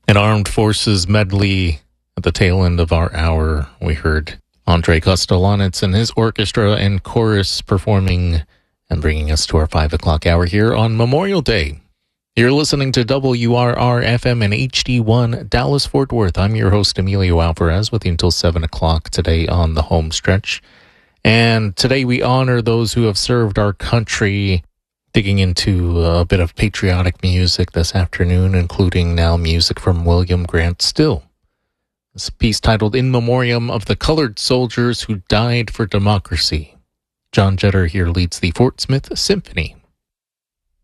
An Armed Forces medley at the tail end of our hour. We heard Andrei Kostelanetz and his orchestra and chorus performing and bringing us to our 5 o'clock hour here on Memorial Day. You're listening to WRR-FM and HD1 Dallas-Fort Worth. I'm your host, Emilio Alvarez, with you until 7 o'clock today on the home stretch. And today we honor those who have served our country, digging into a bit of patriotic music this afternoon, including now music from William Grant Still. It's a piece titled In Memoriam of the Colored Soldiers Who Died for Democracy. John Jetter here leads the Fort Smith Symphony.